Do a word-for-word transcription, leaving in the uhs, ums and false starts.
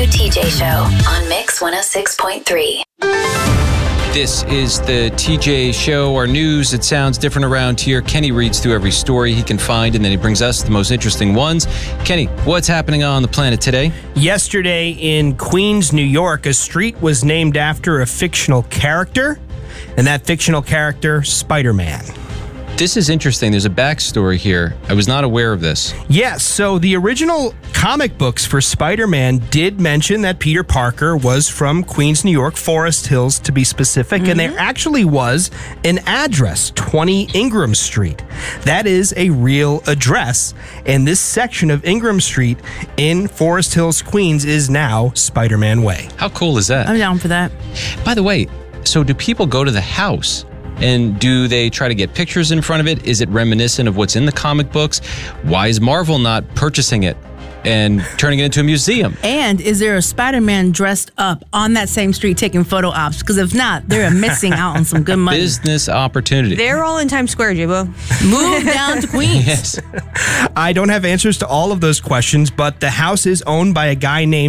T J Show on Mix one oh six point three. This is the T J Show, our news. It sounds different around here. Kenny reads through every story he can find, and then he brings us the most interesting ones. Kenny, what's happening on the planet today? Yesterday in Queens, New York, a street was named after a fictional character, and that fictional character, Spider-Man. This is interesting. There's a backstory here. I was not aware of this. Yes, so the original comic books for Spider-Man did mention that Peter Parker was from Queens, New York, Forest Hills to be specific, mm-hmm. and there actually was an address, twenty Ingram Street. That is a real address, and this section of Ingram Street in Forest Hills, Queens is now Spider-Man Way. How cool is that? I'm down for that. By the way, so do people go to the house? And do they try to get pictures in front of it? Is it reminiscent of what's in the comic books? Why is Marvel not purchasing it and turning it into a museum? And is there a Spider-Man dressed up on that same street taking photo ops? Because if not, they're missing out on some good money. Business opportunity. They're all in Times Square, J-Bo. Move down to Queens. Yes. I don't have answers to all of those questions, but the house is owned by a guy named